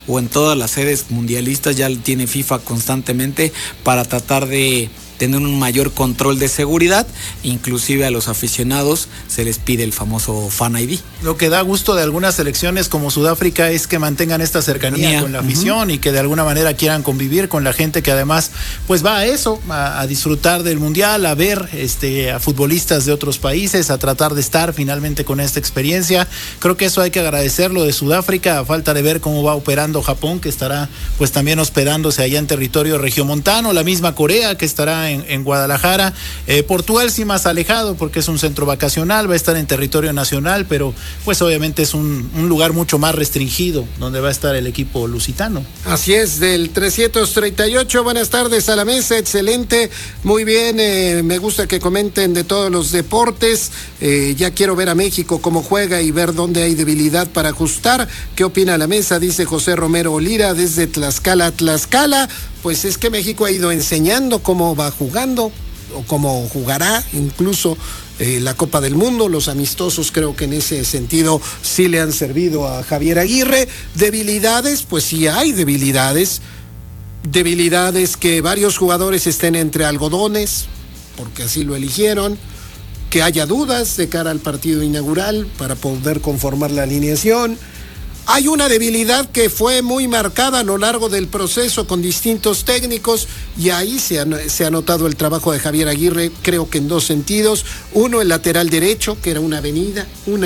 o en todas las sedes mundialistas ya tiene FIFA constantemente para tratar de tener un mayor control de seguridad. Inclusive a los aficionados se les pide el famoso Fan ID. Lo que da gusto de algunas selecciones como Sudáfrica es que mantengan esta cercanía con la afición y que de alguna manera quieran convivir con la gente que además pues va a eso, a disfrutar del mundial, a ver a futbolistas de otros países, a tratar de estar finalmente con esta experiencia. Creo que eso hay que agradecerlo de Sudáfrica, a falta de ver cómo va operando Japón, que estará pues también hospedándose allá en territorio regiomontano, la misma Corea que estará en Guadalajara, Portugal sí más alejado porque es un centro vacacional, va a estar en territorio nacional, pero pues obviamente es un lugar mucho más restringido donde va a estar el equipo lusitano. Así es, del 338, buenas tardes a la mesa, excelente, muy bien, me gusta que comenten de todos los deportes, ya quiero ver a México cómo juega y ver dónde hay debilidad para ajustar. ¿Qué opina la mesa? Dice José Romero Olira desde Tlaxcala. Pues es que México ha ido enseñando cómo va jugando o cómo jugará incluso la Copa del Mundo. Los amistosos creo que en ese sentido sí le han servido a Javier Aguirre. Debilidades, pues sí hay debilidades que varios jugadores estén entre algodones porque así lo eligieron, que haya dudas de cara al partido inaugural para poder conformar la alineación. Hay una debilidad que fue muy marcada a lo largo del proceso con distintos técnicos y ahí se ha notado el trabajo de Javier Aguirre, creo que en dos sentidos. Uno, el lateral derecho, que era una avenida,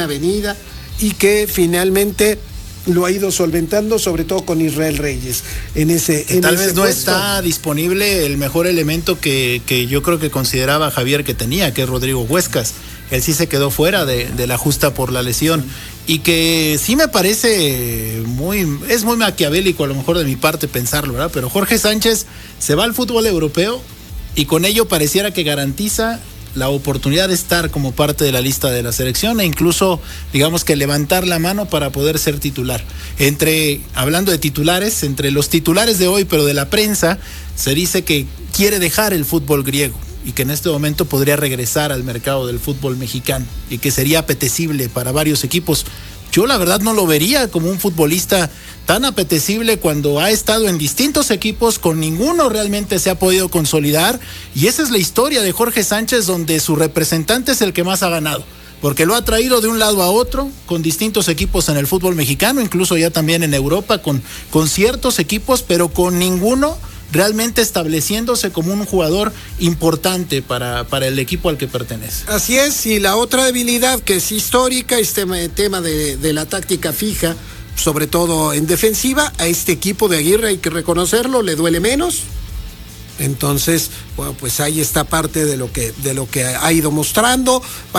y que finalmente lo ha ido solventando, sobre todo con Israel Reyes. Tal vez no está disponible el mejor elemento que yo creo que consideraba Javier que tenía, que es Rodrigo Huescas. Él sí se quedó fuera de la justa por la lesión. Y que sí me parece es muy maquiavélico a lo mejor de mi parte pensarlo, ¿verdad? Pero Jorge Sánchez se va al fútbol europeo y con ello pareciera que garantiza la oportunidad de estar como parte de la lista de la selección e incluso, digamos que levantar la mano para poder ser titular. Hablando de titulares, entre los titulares de hoy, pero de la prensa, se dice que quiere dejar el fútbol griego y que en este momento podría regresar al mercado del fútbol mexicano y que sería apetecible para varios equipos. Yo la verdad no lo vería como un futbolista tan apetecible cuando ha estado en distintos equipos, con ninguno realmente se ha podido consolidar, y esa es la historia de Jorge Sánchez, donde su representante es el que más ha ganado, porque lo ha traído de un lado a otro con distintos equipos en el fútbol mexicano, incluso ya también en Europa con ciertos equipos, pero con ninguno realmente estableciéndose como un jugador importante para el equipo al que pertenece. Así es, y la otra debilidad que es histórica, tema de la táctica fija, sobre todo en defensiva, a este equipo de Aguirre hay que reconocerlo, le duele menos. Entonces, bueno, pues ahí está parte de lo que ha ido mostrando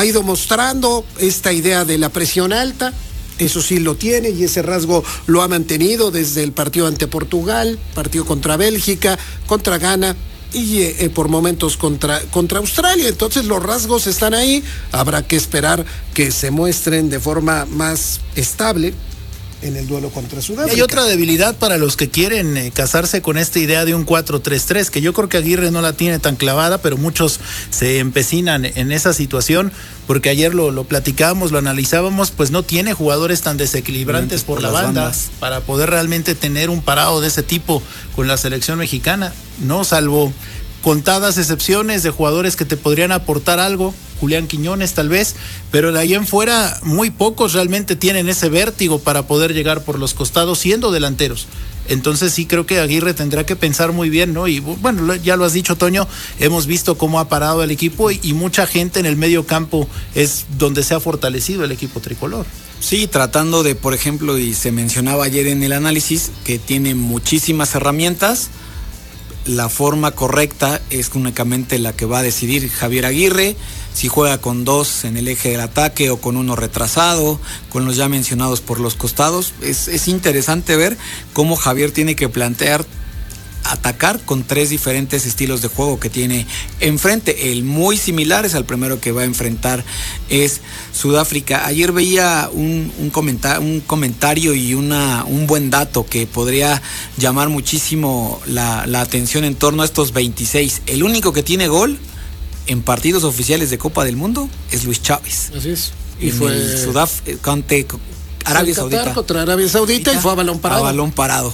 esta idea de la presión alta. Eso sí lo tiene y ese rasgo lo ha mantenido desde el partido ante Portugal, partido contra Bélgica, contra Ghana y por momentos contra Australia. Entonces los rasgos están ahí, habrá que esperar que se muestren de forma más estable en el duelo contra Sudáfrica. Hay otra debilidad para los que quieren casarse con esta idea de un 4-3-3, que yo creo que Aguirre no la tiene tan clavada, pero muchos se empecinan en esa situación, porque ayer lo platicábamos, lo analizábamos, pues no tiene jugadores tan desequilibrantes por la banda para poder realmente tener un parado de ese tipo con la selección mexicana, no, salvo contadas excepciones de jugadores que te podrían aportar algo, Julián Quiñones tal vez, pero de ahí en fuera muy pocos realmente tienen ese vértigo para poder llegar por los costados siendo delanteros. Entonces sí creo que Aguirre tendrá que pensar muy bien, ¿no? Y bueno, ya lo has dicho, Toño, hemos visto cómo ha parado el equipo y mucha gente en el medio campo es donde se ha fortalecido el equipo tricolor. Sí, tratando de, por ejemplo, y se mencionaba ayer en el análisis, que tiene muchísimas herramientas. La forma correcta es únicamente la que va a decidir Javier Aguirre, si juega con dos en el eje del ataque o con uno retrasado, con los ya mencionados por los costados. Es interesante ver cómo Javier tiene que plantear atacar con tres diferentes estilos de juego que tiene enfrente. El muy similar es al primero que va a enfrentar, es Sudáfrica. Ayer veía un comentario y un buen dato que podría llamar muchísimo la atención en torno a estos 26. El único que tiene gol en partidos oficiales de Copa del Mundo es Luis Chávez. Así es. Y fue Arabia Saudita. Contra Arabia Saudita y fue a balón parado. A balón parado.